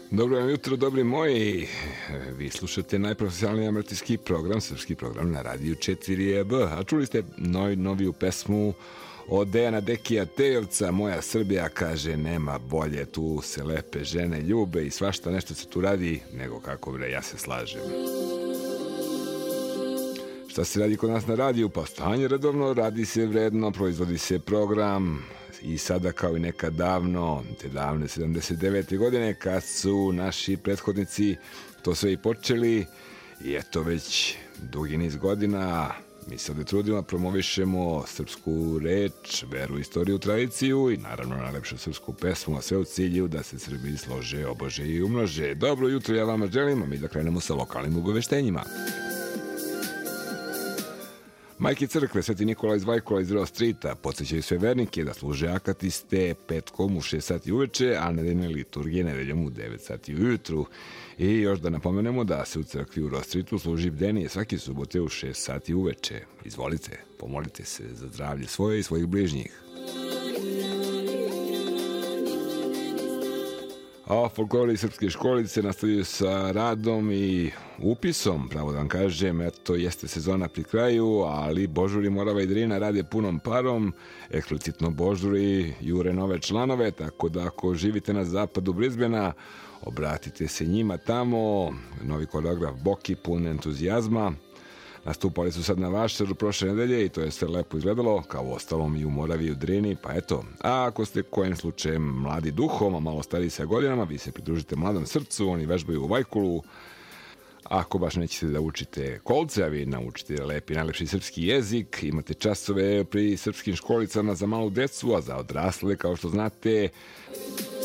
Dobro vam jutro, dobri moji. Vi slušate najprofesionalniji amaterski program, srpski program na radiju 4EB. A čuli ste noviju pesmu od Dejana Dekija Tejovca, Moja Srbija, kaže, nema bolje, tu se lepe žene ljube i svašta nešto se tu radi, nego kako bre, ja se slažem. Šta se radi kod nas na radiju? Pa stanje redovno, radi se vredno, proizvodi se program i sada kao i nekad davno, te davne 79. godine, kad su naši prethodnici to sve i počeli i eto već dugi niz godina mi se ovdje trudimo, promovišemo srpsku reč, veru, istoriju, tradiciju i naravno najlepšu srpsku pesmu, a sve u cilju da se Srbi slože, obože i umnože. Dobro jutro, ja vama želim, a mi da krenemo sa lokalnim obaveštenjima. Majke crkve Sveti Nikola iz Vajkola iz Reo Streeta podsjećaju sve vernike da služe akatiste petkom u 6 sati uveče, a nedeljne liturgije nedeljom u 9 sati ujutru. I još da napomenemo da se u crkvi u Reo Streetu služi bdenije svake subote u 6 sati uveče. Izvolite, pomolite se za zdravlje svoje i svojih bližnjih. A folklori i srpske školice nastavljaju sa radom i upisom, pravo da vam kažem, eto jeste sezona pri kraju, ali Božuri, Morava i Drina rade punom parom, eksplicitno Božuri jure nove članove, tako da ako živite na zapadu Brisbana, obratite se njima tamo, novi koreograf Boki pun entuzijazma. Nastupali su sad na Vašaru prošle nedelje i to je sve lepo izgledalo, kao u ostalom i u Moravi i u Drini, pa eto. A ako ste kojim slučajem mladi duhom, a malo stariji sa godinama, vi se pridružite Mladom srcu, oni vežbaju u Vajkulu. Ako baš nećete da učite kolce, a vi naučite lepi, najlepši srpski jezik, imate časove pri srpskim školicama za malu decu, a za odrasle, kao što znate,